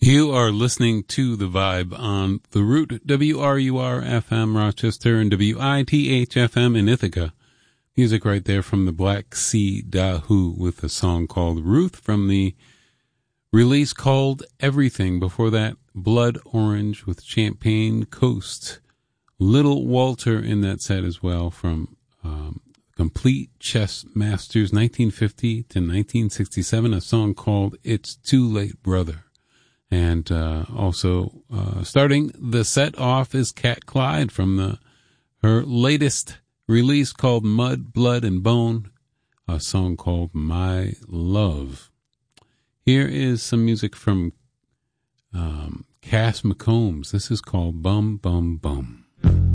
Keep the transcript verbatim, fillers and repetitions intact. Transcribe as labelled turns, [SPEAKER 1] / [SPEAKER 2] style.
[SPEAKER 1] You are listening to The Vibe on The Root, W R U R F M Rochester and W I T H F M in Ithaca. Music right there from the Black Sea Dahoo with a song called Ruth from the release called Everything. Before that, Blood Orange with Champagne Coast. Little Walter in that set as well from um, Complete Chess Masters nineteen fifty to nineteen sixty-seven, a song called It's Too Late, Brother. And uh, also uh, starting the set off is Cat Clyde from the her latest release called Mud, Blood, and Bone, a song called My Love. Here is some music from um, Cass McCombs. This is called Bum Bum Bum.